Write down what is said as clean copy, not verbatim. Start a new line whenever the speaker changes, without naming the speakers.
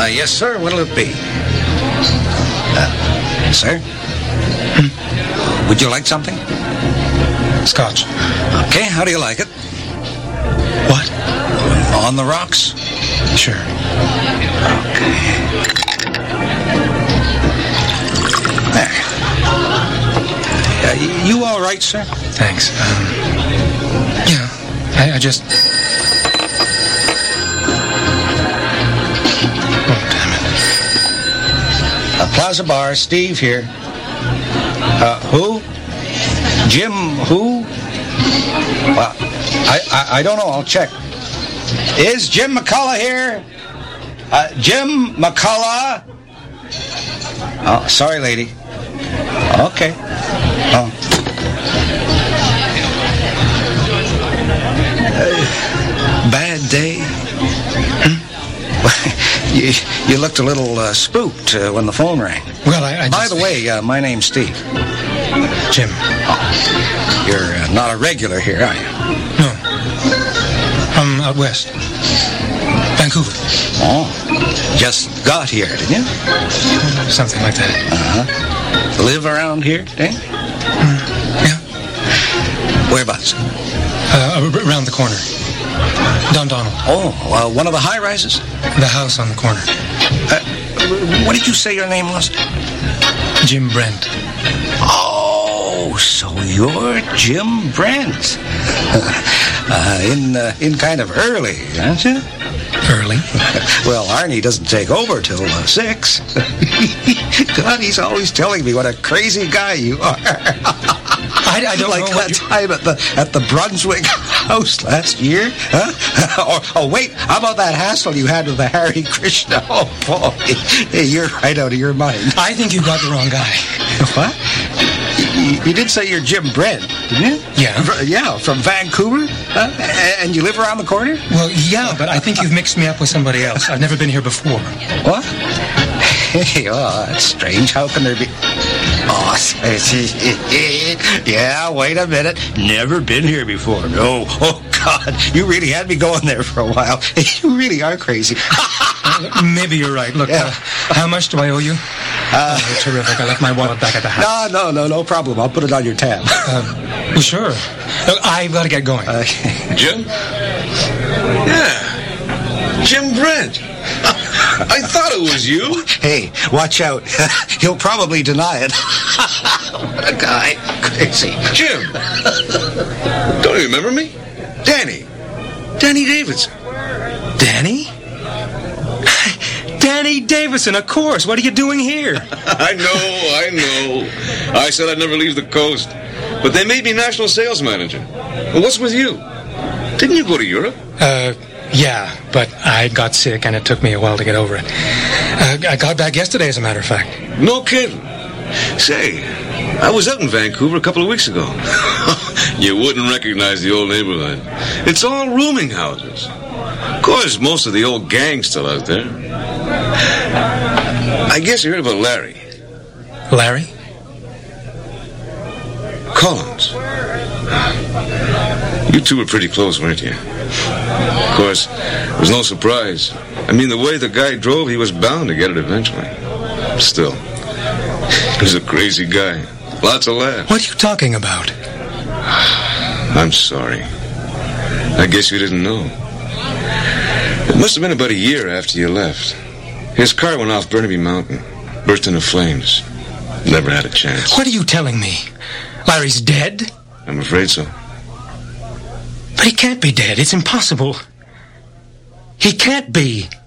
Yes, sir. What'll it be? Sir? Would you like something?
Scotch.
Okay, how do you like it?
What?
On the rocks?
Sure.
Okay. There. You all right, sir?
Thanks. Yeah, I just... Oh, damn it.
Plaza Bar, Steve here. Who? Jim who? Well, I don't know. I'll check. Is Jim McCullough here? Jim McCullough? Oh, sorry, lady. Okay. Oh. Bad day? You looked a little spooked when the phone rang.
Well, I
By the way, my name's Steve.
Jim.
Oh, you're not a regular here, are you?
No. I'm out west. Vancouver.
Oh. Just got here, didn't you?
Something like that.
Uh-huh. Live around here, eh?
Yeah.
Whereabouts?
Around the corner. Dundonald.
Oh, one of the high-rises?
The house on the corner.
What did you say your name was?
Jim Brent.
Oh, so you're Jim Brent. In kind of early, aren't you?
Early?
Well, Arnie doesn't take over till 6. God, he's always telling me what a crazy guy you are.
I don't
like
know
that time at the Brunswick house last year, huh? Oh, wait, how about that hassle you had with the Hare Krishna? Oh, boy, hey, you're right out of your mind.
I think you got the wrong guy.
What? You did say you're Jim Brent, didn't you?
Yeah.
Yeah, from Vancouver? And you live around the corner?
Well, yeah, but I think you've mixed me up with somebody else. I've never been here before.
What? Hey, oh, that's strange. How can there be... Oh, yeah, wait a minute. Never been here before. No. Oh, God. You really had me going there for a while. You really are crazy.
Maybe you're right. Look,
yeah.
How much do I owe you? Terrific. I left my wallet back at the house.
No problem. I'll put it on your tab.
Well, sure. Look, I've got to get going.
Jim? Yeah. Jim Brent. I thought it was you.
Hey, watch out. He'll probably deny it. What a guy. Crazy.
Jim. Don't you remember me? Danny Davidson.
Danny? Danny Davidson, of course. What are you doing here?
I know. I said I'd never leave the coast. But they made me national sales manager. Well, what's with you? Didn't you go to Europe?
Yeah, but I got sick and it took me a while to get over it. I got back yesterday, as a matter of fact.
No kidding. Say, I was out in Vancouver a couple of weeks ago. You wouldn't recognize the old neighborhood. It's all rooming houses. Of course, most of the old gang's still out there. I guess you heard about Larry.
Larry?
Collins. You two were pretty close, weren't you? Of course, it was no surprise. I mean, the way the guy drove, he was bound to get it eventually. Still, he was a crazy guy. Lots of laughs.
What are you talking about?
I'm sorry. I guess you didn't know. It must have been about a year after you left. His car went off Burnaby Mountain, burst into flames. Never had a chance.
What are you telling me? Larry's dead?
I'm afraid so.
But he can't be dead. It's impossible. He can't be.